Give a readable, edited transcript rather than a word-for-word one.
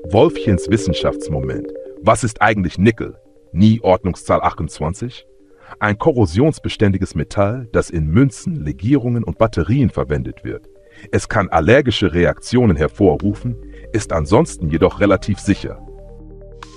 Wolfchens Wissenschaftsmoment. Was ist eigentlich Nickel? Nie Ordnungszahl 28? Ein korrosionsbeständiges Metall, das in Münzen, Legierungen und Batterien verwendet wird. Es kann allergische Reaktionen hervorrufen, ist ansonsten jedoch relativ sicher.